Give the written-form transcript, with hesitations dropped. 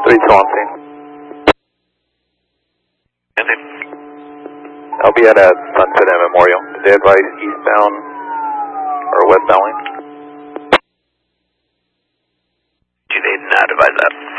3-2 on scene. I'll be at Sunset and Memorial. Did they advise eastbound or westbound lane? Do they not advise that?